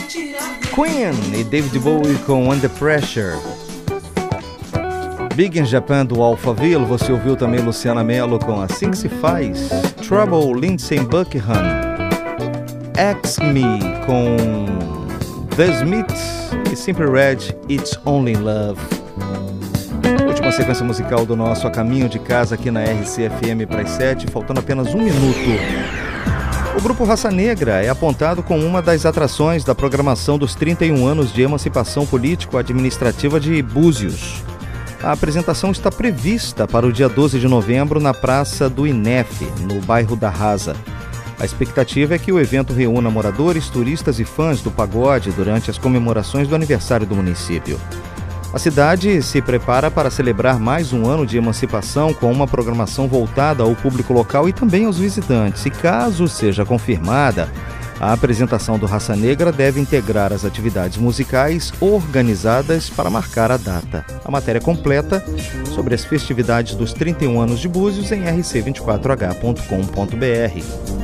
Queen e David Bowie com Under Pressure. Big in Japan do Alphaville, você ouviu também Luciana Mello com Assim Que Se Faz. Trouble, Lindsey Buckingham. Ask Me com The Smiths e Simply Red, It's Only Love. Última sequência musical do nosso A Caminho de Casa aqui na RCFM para as 7, faltando apenas um minuto. O Grupo Raça Negra é apontado como uma das atrações da programação dos 31 anos de emancipação político-administrativa de Búzios. A apresentação está prevista para o dia 12 de novembro na Praça do INEF, no bairro da Rasa. A expectativa é que o evento reúna moradores, turistas e fãs do pagode durante as comemorações do aniversário do município. A cidade se prepara para celebrar mais um ano de emancipação com uma programação voltada ao público local e também aos visitantes. E caso seja confirmada, a apresentação do Raça Negra deve integrar as atividades musicais organizadas para marcar a data. A matéria completa sobre as festividades dos 31 anos de Búzios em rc24h.com.br.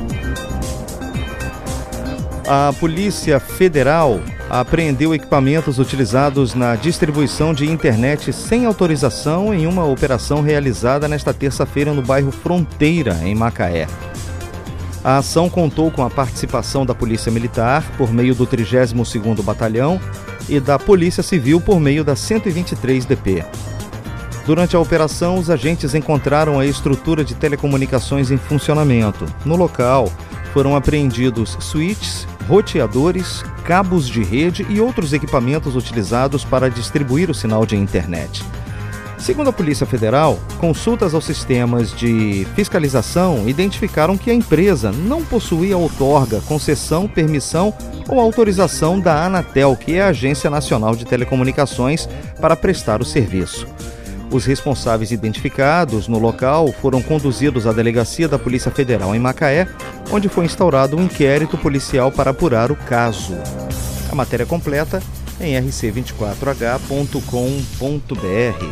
A Polícia Federal apreendeu equipamentos utilizados na distribuição de internet sem autorização em uma operação realizada nesta terça-feira no bairro Fronteira, em Macaé. A ação contou com a participação da Polícia Militar por meio do 32º Batalhão e da Polícia Civil por meio da 123DP. Durante a operação, os agentes encontraram a estrutura de telecomunicações em funcionamento. No local, foram apreendidos switches, roteadores, cabos de rede e outros equipamentos utilizados para distribuir o sinal de internet. Segundo a Polícia Federal, consultas aos sistemas de fiscalização identificaram que a empresa não possuía outorga, concessão, permissão ou autorização da Anatel, que é a Agência Nacional de Telecomunicações, para prestar o serviço. Os responsáveis identificados no local foram conduzidos à delegacia da Polícia Federal em Macaé, onde foi instaurado um inquérito policial para apurar o caso. A matéria completa em rc24h.com.br.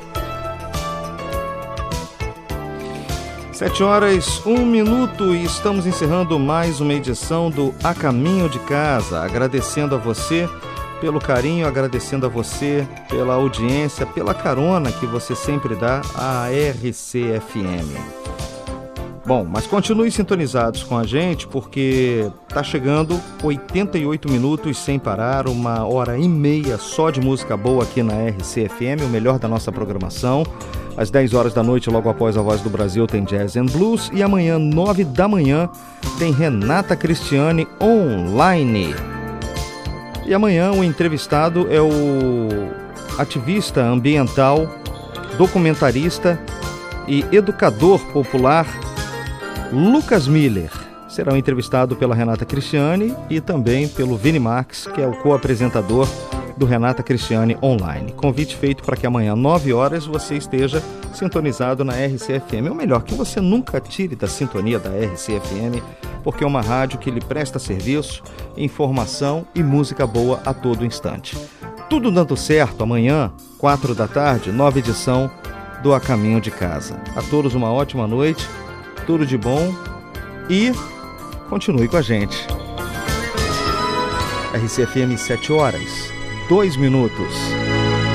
7h01 e estamos encerrando mais uma edição do A Caminho de Casa, agradecendo a você pelo carinho, agradecendo a você pela audiência, pela carona que você sempre dá à RCFM. Bom, mas continue sintonizados com a gente, porque tá chegando 88 minutos sem parar, 1h30 só de música boa aqui na RCFM, o melhor da nossa programação. Às 10 horas da noite, logo após a Voz do Brasil, tem Jazz and Blues. E amanhã, 9 da manhã, tem Renata Cristiane online. E amanhã o entrevistado é o ativista ambiental, documentarista e educador popular Lucas Miller. Será entrevistado pela Renata Cristiane e também pelo Vini Marques, que é o co-apresentador do Renata Cristiane Online. Convite feito para que amanhã, 9 horas, você esteja sintonizado na RCFM. Ou melhor, que você nunca tire da sintonia da RCFM, porque é uma rádio que lhe presta serviço, informação e música boa a todo instante. Tudo dando certo, amanhã, 4 da tarde, nova edição do A Caminho de Casa. A todos uma ótima noite, tudo de bom e continue com a gente. RCFM 7 horas, 2 minutos.